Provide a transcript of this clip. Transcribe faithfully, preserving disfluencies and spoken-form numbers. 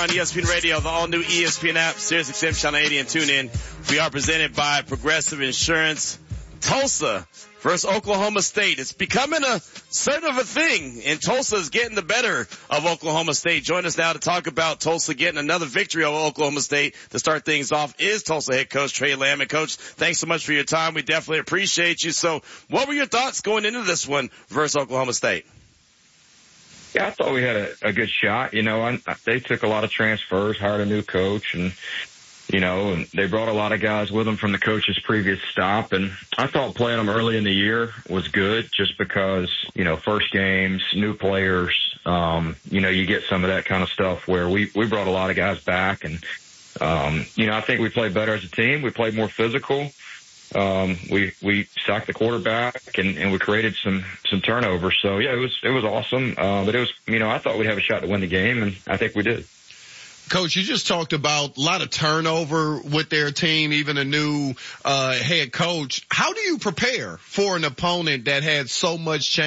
on E S P N Radio, the all-new E S P N app, Sirius X M Channel eighty, and tune in. We are presented by Progressive Insurance. Tulsa versus Oklahoma State. It's becoming a sort of a thing, and Tulsa is getting the better of Oklahoma State. Join us now to talk about Tulsa getting another victory over Oklahoma State to start things off is Tulsa head coach Trey Lamb. And Coach, thanks so much for your time. We definitely appreciate you. So what were your thoughts going into this one versus Oklahoma State? Yeah, I thought we had a, a good shot. You know, I, they took a lot of transfers, hired a new coach, and You know, and they brought a lot of guys with them from the coach's previous stop. And I thought playing them early in the year was good just because, you know, first games, new players, um, you know, you get some of that kind of stuff where we, we brought a lot of guys back. And, um, you know, I think we played better as a team. We played more physical. Um, we, we sacked the quarterback and, and we created some, some turnovers. So, yeah, it was, it was awesome. Uh, but it was, you know, I thought we'd have a shot to win the game, and I think we did. Coach, you just talked about a lot of turnover with their team, even a new uh head coach. How do you prepare for an opponent that had so much change?